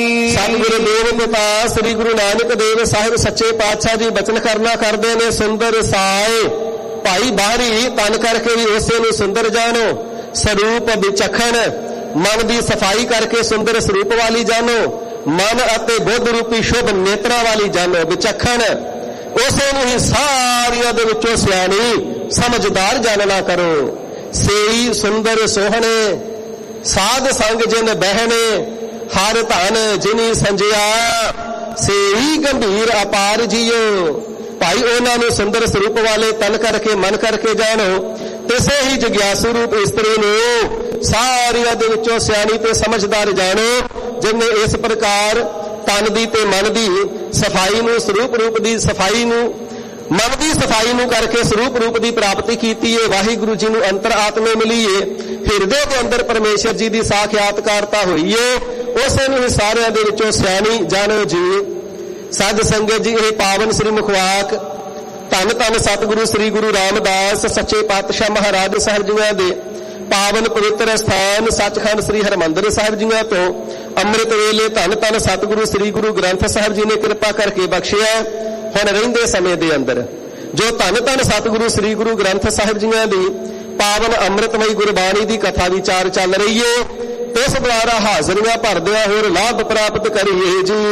ਸਤਿਗੁਰੂ ਦੇਵ ਪਿਤਾ ਸ੍ਰੀ ਗੁਰੂ ਨਾਨਕ ਦੇਵ ਸਾਹਿਬ ਸੱਚੇ ਪਾਤਸ਼ਾਹ ਜੀ ਬਚਨ ਕਰਨਾ ਕਰਦੇ ਨੇ ਸੁੰਦਰ ਸਾਏ ਭਾਈ ਬਾਹਰੀ ਤਨ ਕਰਕੇ ਵੀ ਉਸੇ ਨੂੰ ਸੁੰਦਰ ਜਾਣੋ ਸਰੂਪ ਵਿਚਖਣ ਮਨ ਦੀ ਸਫਾਈ ਕਰਕੇ ਸੁੰਦਰ ਸਰੂਪ ਵਾਲੀ ਜਾਣੋ ਮਨ ਅਤੇ ਬੁੱਧ ਰੂਪੀ ਸ਼ੁਭ ਨੇਤਰਾਂ ਵਾਲੀ ਜਾਣੋ ਵਿਚਖਣ ਉਸੇ ਨੂੰ ਹੀ ਸਾਰੀਆਂ ਦੇ ਵਿੱਚੋਂ ਸਿਆਣੀ ਸਮਝਦਾਰ ਜਾਣਨਾ ਕਰੋ ਸੇਈ ਸੁੰਦਰ ਸੋਹਣੇ ਸਾਧ ਸੰਗ ਜਿਨ ਬਹਿਣੇ ਹਰ ਧਨ ਜਿਨੀ ਸੰਜਿਆ ਸੇਈ ਗੰਭੀਰ ਅਪਾਰ ਜੀਓ ਭਾਈ ਉਹਨਾਂ ਨੂੰ ਸੁੰਦਰ ਸਰੂਪ ਵਾਲੇ ਤਨ ਕਰਕੇ ਮਨ ਕਰਕੇ ਜਾਣੋ ਤਿਸੇ ਹੀ ਜਗਿਆਸੂ ਰੂਪ ਇਸਤਰੀ ਨੂੰ ਸਾਰਿਆਂ ਦੇ ਵਿੱਚੋਂ ਸਿਆਣੀ ਤੇ ਸਮਝਦਾਰ ਜਾਣੋ ਜਿਨਨੇ ਇਸ ਪ੍ਰਕਾਰ ਤਨ ਦੀ ਤੇ ਮਨ ਦੀ ਸਫਾਈ ਨੂੰ ਸਰੂਪ ਰੂਪ ਦੀ ਸਫਾਈ ਨੂੰ ਮਨ ਦੀ ਸਫਾਈ ਨੂੰ ਕਰਕੇ ਸਰੂਪ ਰੂਪ ਦੀ ਪ੍ਰਾਪਤੀ ਕੀਤੀ ਹੈ ਵਾਹਿਗੁਰੂ ਜੀ ਨੂੰ ਅੰਤਰ ਆਤਮੇ ਮਿਲੀ ਹੈ ਹਿਰਦੇ ਦੇ ਅੰਦਰ ਪਰਮੇਸ਼ਰ ਜੀ ਦੀ ਸਾਖਿਆਤਕਾਰਤਾ ਹੋਈ ਹੈ ਉਸੇ ਨੂੰ ਹੀ ਸਾਰਿਆਂ ਦੇ ਵਿੱਚੋਂ ਸਿਆਣੀ ਜਾਣੋ ਜੀ ਸਾਧ ਸੰਗਤ ਜੀ ਇਹ ਪਾਵਨ ਸ੍ਰੀ ਮੁਖਵਾਕ ਧੰਨ ਧੰਨ ਸਤਿਗੁਰੂ ਸ੍ਰੀ ਗੁਰੂ ਰਾਮਦਾਸ ਸੱਚੇ ਪਾਤਸ਼ਾਹ ਮਹਾਰਾਜ ਸਾਹਿਬ ਜੀਆਂ ਦੇ ਪਾਵਨ ਪਵਿੱਤਰ ਸਥਾਨ ਸੱਚਖੰਡ ਸ੍ਰੀ ਹਰਿਮੰਦਰ ਸਾਹਿਬ ਜੀਆਂ ਤੋਂ ਅੰਮ੍ਰਿਤ ਵੇਲੇ ਧੰਨ ਧੰਨ ਸਤਿਗੁਰੂ ਸ੍ਰੀ ਗੁਰੂ ਗ੍ਰੰਥ ਸਾਹਿਬ ਜੀ ਨੇ ਕਿਰਪਾ ਕਰਕੇ ਬਖਸ਼ਿਆ ਹੁਣ ਰਹਿੰਦੇ ਸਮੇਂ ਦੇ ਅੰਦਰ ਜੋ ਧੰਨ ਧੰਨ ਸਤਿਗੁਰੂ ਸ੍ਰੀ ਗੁਰੂ ਗ੍ਰੰਥ ਸਾਹਿਬ ਜੀਆਂ ਦੀ ਪਾਵਨ ਅੰਮ੍ਰਿਤਮਈ ਗੁਰਬਾਣੀ ਦੀ ਕਥਾ ਵਿਚਾਰ ਚੱਲ ਰਹੀ ਏ ਇਸ ਦੁਆਰਾ ਹਾਜ਼ਰੀਆਂ ਭਰਦਿਆਂ ਹੋਰ ਲਾਭ ਪ੍ਰਾਪਤ ਕਰੀਏ ਜੀ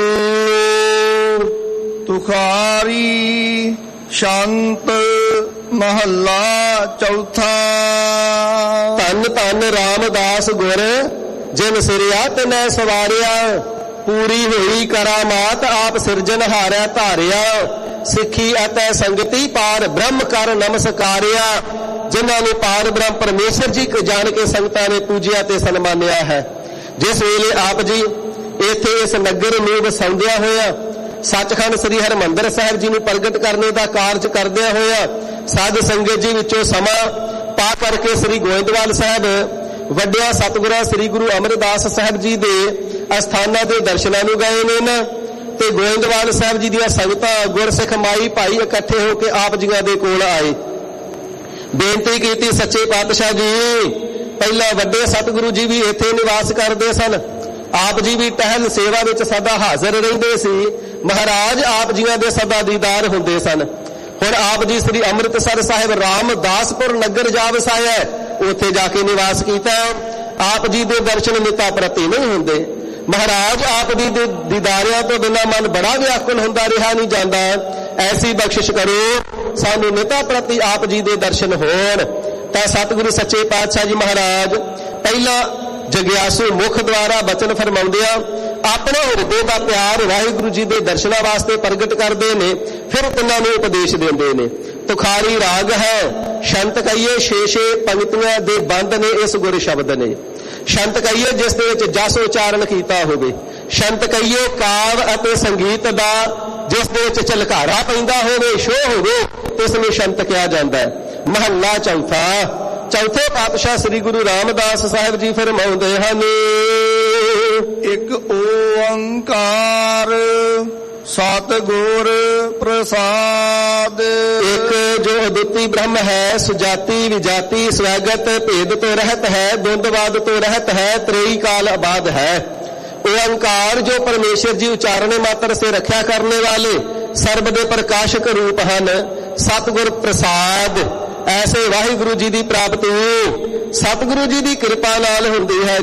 ਤੁਖਾਰੀ ਸ਼ਾਂਤ ਮਹੱਲਾ ਚੌਥਾ ਧੰਨ ਧੰਨ ਰਾਮਦਾਸ ਗੁਰ ਜਿਨ ਸਿਰਿਆ ਤਿਨੈ ਸਵਾਰਿਆ ਪੂਰੀ ਹੋਈ ਕਰਾਮਾਤ ਆਪ ਸਿਰਜਨਹਾਰਿਆ ਧਾਰਿਆ ਸਿੱਖੀ ਅਤੇ ਸੰਗਤੀ ਪਾਰ ਬ੍ਰਹਮ ਕਰ ਨਮਸਕਾਰਿਆ ਜਿਨ੍ਹਾਂ ਨੇ ਪਾਰ ਬ੍ਰਹਮ ਪਰਮੇਸ਼ਰ ਜੀ ਜਾਣ ਕੇ ਸੰਗਤਾਂ ਨੇ ਪੂਜਿਆ ਤੇ ਸਨਮਾਨਿਆ ਹੈ ਜਿਸ ਵੇਲੇ ਆਪ ਜੀ ਇੱਥੇ ਇਸ ਨਗਰ ਨੂੰ ਵਸਾਉਂਦਿਆਂ ਹੋਇਆ ਸੱਚਖੰਡ ਸ੍ਰੀ ਹਰਿਮੰਦਰ ਸਾਹਿਬ ਜੀ ਨੂੰ ਪ੍ਰਗਟ ਕਰਨੇ ਦਾ ਕਾਰਜ ਕਰਦਿਆਂ ਹੋਇਆ ਸਾਧ ਸੰਗਤ ਜੀ ਵਿੱਚੋਂ ਸਮਾਂ ਪਾ ਕਰਕੇ ਸ੍ਰੀ ਗੋਇੰਦਵਾਲ ਸਾਹਿਬ ਵੱਡਿਆ ਸਤਿਗੁਰਾਂ ਸ੍ਰੀ ਗੁਰੂ ਅਮਰਦਾਸ ਸਾਹਿਬ ਜੀ ਦੇ ਅਸਥਾਨਾਂ ਦੇ ਦਰਸ਼ਨਾਂ ਨੂੰ ਗਏ ਨੇ ਨਾ ਤੇ ਗੋਇੰਦਵਾਲ ਸਾਹਿਬ ਜੀ ਦੀਆਂ ਸੰਗਤਾਂ ਗੁਰਸਿੱਖ ਮਾਈ ਭਾਈ ਇਕੱਠੇ ਹੋ ਕੇ ਆਪ ਜੀਆਂ ਦੇ ਕੋਲ ਆਏ ਬੇਨਤੀ ਕੀਤੀ ਸੱਚੇ ਪਾਤਸ਼ਾਹ ਜੀ ਪਹਿਲਾਂ ਵੱਡੇ ਸਤਿਗੁਰੂ ਜੀ ਵੀ ਇੱਥੇ ਨਿਵਾਸ ਕਰਦੇ ਸਨ ਆਪ ਜੀ ਵੀ ਟਹਿਲ ਸੇਵਾ ਵਿੱਚ ਸਦਾ ਹਾਜ਼ਰ ਰਹਿੰਦੇ ਸੀ ਮਹਾਰਾਜ ਆਪ ਜੀਆਂ ਦੇ ਸਦਾ ਦੀਦਾਰ ਹੁੰਦੇ ਸਨ ਹੁਣ ਆਪ ਜੀ ਸ੍ਰੀ ਅੰਮ੍ਰਿਤਸਰ ਸਾਹਿਬ ਰਾਮਦਾਸਪੁਰ ਨਗਰ ਜਾ ਵਸਾਇਆ ਉੱਥੇ ਜਾ ਕੇ ਨਿਵਾਸ ਕੀਤਾ ਆਪ ਜੀ ਦੇ ਦਰਸ਼ਨ ਮਿੱਤਾ ਪ੍ਰਤੀ ਨਹੀਂ ਹੁੰਦੇ ਮਹਾਰਾਜ ਆਪ ਜੀ ਦੇ ਦੀਦਾਰਿਆਂ ਤੋਂ ਬਿਨਾਂ ਮਨ ਬੜਾ ਵਿਆਕੁਲ ਹੁੰਦਾ ਰਿਹਾ ਨਹੀਂ ਜਾਂਦਾ ਐਸੀ ਬਖਸ਼ਿਸ਼ ਕਰੋ ਸਾਨੂੰ ਮਿੱਤਾ ਪ੍ਰਤੀ ਆਪ ਜੀ ਦੇ ਦਰਸ਼ਨ ਹੋਣ ਤਾਂ ਸਤਿਗੁਰੂ ਸੱਚੇ ਪਾਤਸ਼ਾਹ ਜੀ ਮਹਾਰਾਜ ਪਹਿਲਾਂ ਜਗਿਆਸੂ ਮੁਖ ਦੁਆਰਾ ਬਚਨ ਫਰਮਾਉਂਦਿਆਂ ਆਪਣੇ ਹਿਰਦੇ ਦਾ ਪਿਆਰ ਵਾਹਿਗੁਰੂ ਜੀ ਦੇ ਦਰਸ਼ਨਾਂ ਵਾਸਤੇ ਪ੍ਰਗਟ ਕਰਦੇ ਨੇ ਫਿਰ ਤਿੰਨਾਂ ਨੂੰ ਉਪਦੇਸ਼ ਦਿੰਦੇ ਨੇ ਤੁਖਾਰੀ ਰਾਗ ਹੈ ਸ਼ੰਤ ਕਹੀਏ ਛੇ ਪੰਕਤੀਆਂ ਦੇ ਬੰਦ ਨੇ ਇਸ ਗੁਰ ਸ਼ਬਦ ਨੇ ਸ਼ੰਤ ਕਹੀਏ ਜਿਸ ਦੇ ਵਿੱਚ ਜਸ ਉਚਾਰਨ ਕੀਤਾ ਹੋਵੇ ਸ਼ੰਤ ਕਹੀਏ ਕਾਵ ਅਤੇ ਸੰਗੀਤ ਦਾ ਜਿਸ ਦੇ ਵਿੱਚ ਝਲਕਾਰਾ ਪੈਂਦਾ ਹੋਵੇ ਸ਼ੋਅ ਹੋਵੇ ਇਸ ਨੂੰ ਸ਼ੰਤ ਕਿਹਾ ਜਾਂਦਾ ਹੈ ਮਹੱਲਾ ਚੌਥੇ ਪਾਤਸ਼ਾਹ ਸ੍ਰੀ ਗੁਰੂ ਰਾਮਦਾਸ ਸਾਹਿਬ ਜੀ ਫਰਮਾਉਂਦੇ ਹਨ ਇੱਕ ਓੰਕਾਰ ਸਤਿਗੁਰ ਪ੍ਰਸਾਦ ਇੱਕ ਜੋ ਅਦੁੱਤੀ ਬ੍ਰਹਮ ਹੈ ਸੁਜਾਤੀ ਵਿਜਾਤੀ ਸਵੈਗਤ ਭੇਦ ਤੋਂ ਰਹਿਤ ਹੈ ਦੁੰਦਵਾਦ ਤੋਂ ਰਹਿਤ ਹੈ ਤ੍ਰੇਈ ਕਾਲ ਆਬਾਦ ਹੈ ओंकार जो परमेश्वर जी उच्चारणे मात्र से रक्षा करने वाले सर्व दे प्रकाशक रूप हैं सतगुर प्रसाद ऐसे वाहिगुरु जी की प्राप्ति सतगुरु जी की कृपा नाल हुंदी है।